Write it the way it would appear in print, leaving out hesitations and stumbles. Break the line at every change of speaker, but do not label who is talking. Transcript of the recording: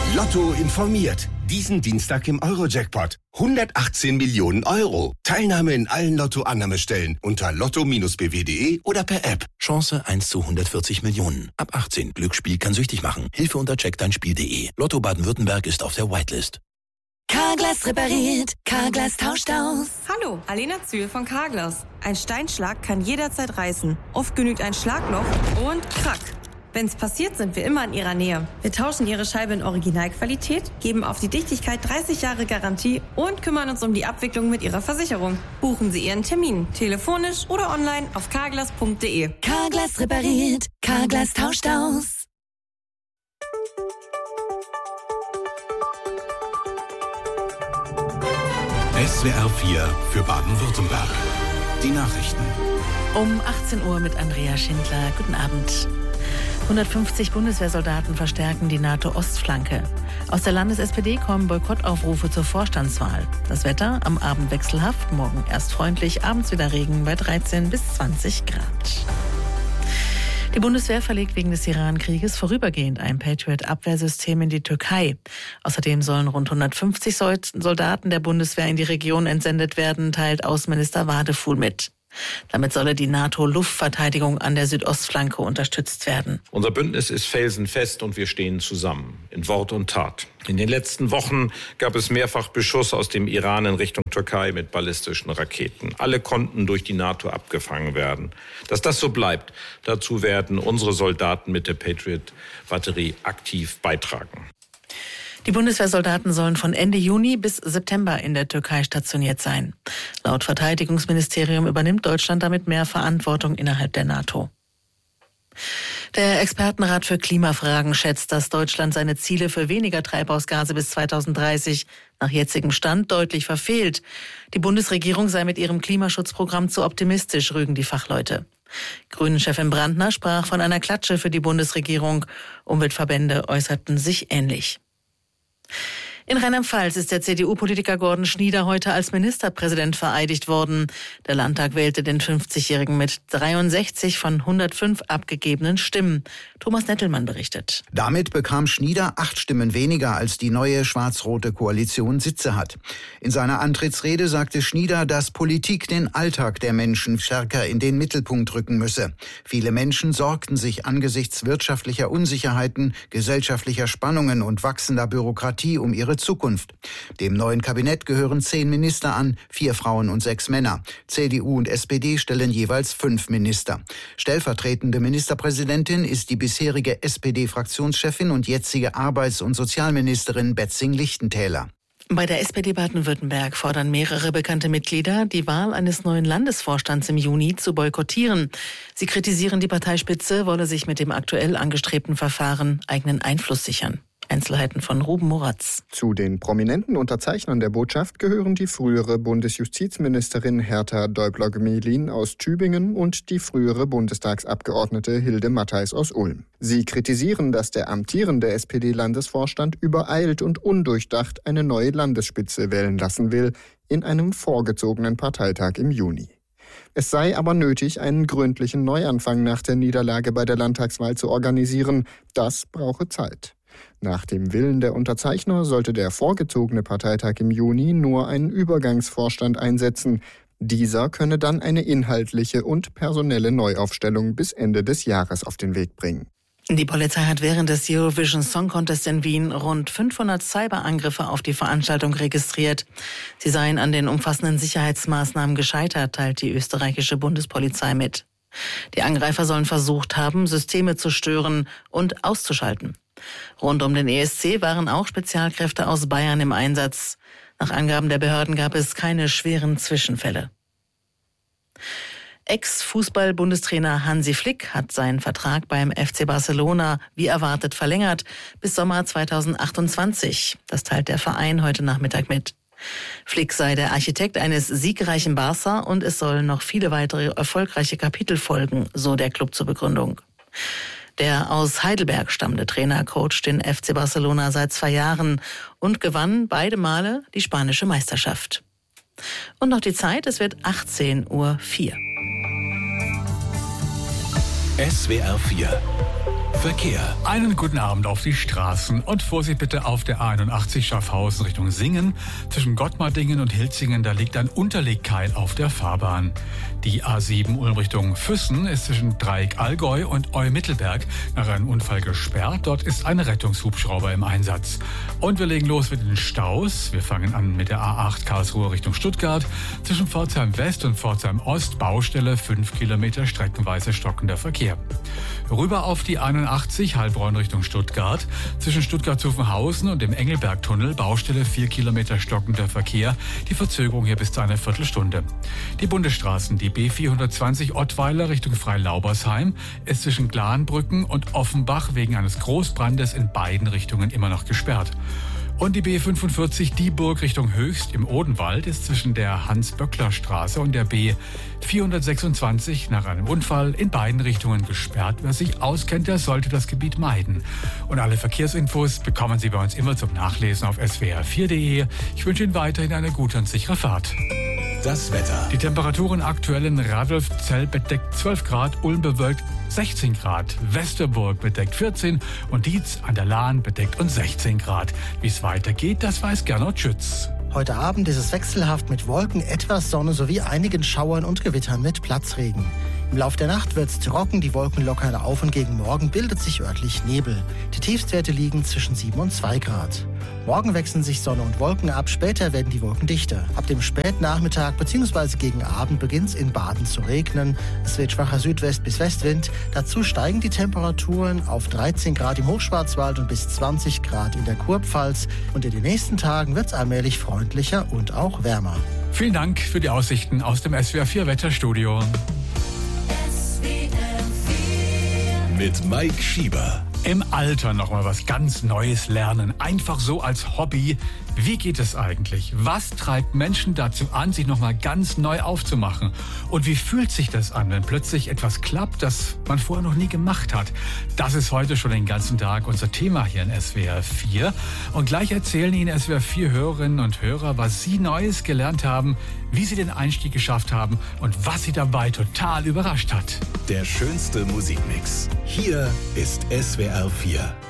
Lotto informiert. Diesen Dienstag im Euro-Jackpot. 118 Millionen Euro. Teilnahme in allen Lotto-Annahmestellen unter lotto-bw.de oder per App.
Chance 1 zu 140 Millionen. Ab 18. Glücksspiel kann süchtig machen. Hilfe unter checkdeinspiel.de. Lotto Baden-Württemberg ist auf der Whitelist.
Carglass repariert. Carglass tauscht aus.
Hallo, Alena Zühl von Carglass. Ein Steinschlag kann jederzeit reißen. Oft genügt ein Schlagloch und krack. Wenn's passiert, sind wir immer in Ihrer Nähe. Wir tauschen Ihre Scheibe in Originalqualität, geben auf die Dichtigkeit 30 Jahre Garantie und kümmern uns um die Abwicklung mit Ihrer Versicherung. Buchen Sie Ihren Termin, telefonisch oder online auf carglass.de.
Carglass repariert. Carglass tauscht aus.
SWR 4 für Baden-Württemberg. Die Nachrichten.
Um 18 Uhr mit Andrea Schindler. Guten Abend. 150 Bundeswehrsoldaten verstärken die NATO-Ostflanke. Aus der Landes-SPD kommen Boykottaufrufe zur Vorstandswahl. Das Wetter am Abend wechselhaft, morgen erst freundlich, abends wieder Regen bei 13 bis 20 Grad. Die Bundeswehr verlegt wegen des Iran-Krieges vorübergehend ein Patriot-Abwehrsystem in die Türkei. Außerdem sollen rund 150 Soldaten der Bundeswehr in die Region entsendet werden, teilt Außenminister Wadefuhl mit. Damit solle die NATO-Luftverteidigung an der Südostflanke unterstützt werden.
Unser Bündnis ist felsenfest und wir stehen zusammen, in Wort und Tat. In den letzten Wochen gab es mehrfach Beschuss aus dem Iran in Richtung Türkei mit ballistischen Raketen. Alle konnten durch die NATO abgefangen werden. Dass das so bleibt, dazu werden unsere Soldaten mit der Patriot-Batterie aktiv beitragen.
Die Bundeswehrsoldaten sollen von Ende Juni bis September in der Türkei stationiert sein. Laut Verteidigungsministerium übernimmt Deutschland damit mehr Verantwortung innerhalb der NATO. Der Expertenrat für Klimafragen schätzt, dass Deutschland seine Ziele für weniger Treibhausgase bis 2030 nach jetzigem Stand deutlich verfehlt. Die Bundesregierung sei mit ihrem Klimaschutzprogramm zu optimistisch, rügen die Fachleute. Grünen-Chefin Brandner sprach von einer Klatsche für die Bundesregierung. Umweltverbände äußerten sich ähnlich. In Rheinland-Pfalz ist der CDU-Politiker Gordon Schnieder heute als Ministerpräsident vereidigt worden. Der Landtag wählte den 50-Jährigen mit 63 von 105 abgegebenen Stimmen. Thomas Nettelmann berichtet.
Damit bekam Schnieder 8 Stimmen weniger, als die neue schwarz-rote Koalition Sitze hat. In seiner Antrittsrede sagte Schnieder, dass Politik den Alltag der Menschen stärker in den Mittelpunkt rücken müsse. Viele Menschen sorgten sich angesichts wirtschaftlicher Unsicherheiten, gesellschaftlicher Spannungen und wachsender Bürokratie um ihre Zukunft. Dem neuen Kabinett gehören 10 Minister an, 4 Frauen und 6 Männer. CDU und SPD stellen jeweils 5 Minister. Stellvertretende Ministerpräsidentin ist die bisherige SPD-Fraktionschefin und jetzige Arbeits- und Sozialministerin Betzing-Lichtentäler.
Bei der SPD Baden-Württemberg fordern mehrere bekannte Mitglieder, die Wahl eines neuen Landesvorstands im Juni zu boykottieren. Sie kritisieren, die Parteispitze wolle sich mit dem aktuell angestrebten Verfahren eigenen Einfluss sichern. Einzelheiten von Ruben Moratz.
Zu den prominenten Unterzeichnern der Botschaft gehören die frühere Bundesjustizministerin Hertha Däubler-Gmelin aus Tübingen und die frühere Bundestagsabgeordnete Hilde Mattheis aus Ulm. Sie kritisieren, dass der amtierende SPD-Landesvorstand übereilt und undurchdacht eine neue Landesspitze wählen lassen will, in einem vorgezogenen Parteitag im Juni. Es sei aber nötig, einen gründlichen Neuanfang nach der Niederlage bei der Landtagswahl zu organisieren. Das brauche Zeit. Nach dem Willen der Unterzeichner sollte der vorgezogene Parteitag im Juni nur einen Übergangsvorstand einsetzen. Dieser könne dann eine inhaltliche und personelle Neuaufstellung bis Ende des Jahres auf den Weg bringen.
Die Polizei hat während des Eurovision Song Contest in Wien rund 500 Cyberangriffe auf die Veranstaltung registriert. Sie seien an den umfassenden Sicherheitsmaßnahmen gescheitert, teilt die österreichische Bundespolizei mit. Die Angreifer sollen versucht haben, Systeme zu stören und auszuschalten. Rund um den ESC waren auch Spezialkräfte aus Bayern im Einsatz. Nach Angaben der Behörden gab es keine schweren Zwischenfälle. Ex-Fußball-Bundestrainer Hansi Flick hat seinen Vertrag beim FC Barcelona wie erwartet verlängert bis Sommer 2028. Das teilt der Verein heute Nachmittag mit. Flick sei der Architekt eines siegreichen Barca und es sollen noch viele weitere erfolgreiche Kapitel folgen, so der Club zur Begründung. Der aus Heidelberg stammende Trainer coacht den FC Barcelona seit 2 Jahren und gewann beide Male die spanische Meisterschaft. Und noch die Zeit, es wird 18:04 Uhr.
SWR 4 Verkehr.
Einen guten Abend auf die Straßen und Vorsicht bitte auf der A81 Schaffhausen Richtung Singen. Zwischen Gottmardingen und Hilzingen, da liegt ein Unterlegkeil auf der Fahrbahn. Die A7 Ulm Richtung Füssen ist zwischen Dreieck Allgäu und Eu-Mittelberg nach einem Unfall gesperrt. Dort ist ein Rettungshubschrauber im Einsatz. Und wir legen los mit den Staus. Wir fangen an mit der A8 Karlsruhe Richtung Stuttgart. Zwischen Pforzheim West und Pforzheim Ost Baustelle, 5 Kilometer streckenweise stockender Verkehr. Rüber auf die 81 Heilbronn Richtung Stuttgart. Zwischen Stuttgart-Zuffenhausen und dem Engelbergtunnel Baustelle, 4 Kilometer stockender Verkehr. Die Verzögerung hier bis zu einer Viertelstunde. Die Bundesstraßen, die B420 Ottweiler Richtung Freilaubersheim ist zwischen Glanbrücken und Offenbach wegen eines Großbrandes in beiden Richtungen immer noch gesperrt. Und die B45 Dieburg Richtung Höchst im Odenwald ist zwischen der Hans-Böckler-Straße und der B426 nach einem Unfall in beiden Richtungen gesperrt. Wer sich auskennt, der sollte das Gebiet meiden. Und alle Verkehrsinfos bekommen Sie bei uns immer zum Nachlesen auf swr4.de. Ich wünsche Ihnen weiterhin eine gute und sichere Fahrt.
Das Wetter.
Die Temperaturen aktuell in Radolfzell bedeckt 12 Grad, Ulm bewölkt 16 Grad, Westerburg bedeckt 14 und Dietz an der Lahn bedeckt und 16 Grad. Wie es weitergeht, das weiß Gernot Schütz.
Heute Abend ist es wechselhaft mit Wolken, etwas Sonne sowie einigen Schauern und Gewittern mit Platzregen. Im Lauf der Nacht wird es trocken, die Wolken lockern auf und gegen Morgen bildet sich örtlich Nebel. Die Tiefstwerte liegen zwischen 7 und 2 Grad. Morgen wechseln sich Sonne und Wolken ab, später werden die Wolken dichter. Ab dem Spätnachmittag bzw. gegen Abend beginnt es in Baden zu regnen. Es wird schwacher Südwest- bis Westwind. Dazu steigen die Temperaturen auf 13 Grad im Hochschwarzwald und bis 20 Grad in der Kurpfalz. Und in den nächsten Tagen wird es allmählich freundlicher und auch wärmer.
Vielen Dank für die Aussichten aus dem SWR4 Wetterstudio.
Mit Mike Schieber.
Im Alter noch mal was ganz Neues lernen. Einfach so als Hobby. Wie geht es eigentlich? Was treibt Menschen dazu an, sich noch mal ganz neu aufzumachen? Und wie fühlt sich das an, wenn plötzlich etwas klappt, das man vorher noch nie gemacht hat? Das ist heute schon den ganzen Tag unser Thema hier in SWR 4. Und gleich erzählen Ihnen SWR 4 Hörerinnen und Hörer, was Sie Neues gelernt haben, wie Sie den Einstieg geschafft haben und was Sie dabei total überrascht hat.
Der schönste Musikmix. Hier ist SWR 4.